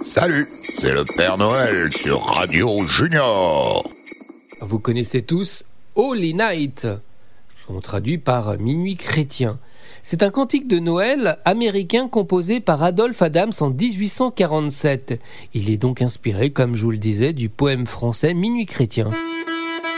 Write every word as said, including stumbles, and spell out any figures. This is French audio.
Salut, c'est le Père Noël sur Radio Junior. Vous connaissez tous Holy Night, on traduit par Minuit chrétien. C'est un cantique de Noël américain composé par Adolphe Adams en dix-huit cent quarante-sept. Il est donc inspiré, comme je vous le disais, du poème français Minuit chrétien.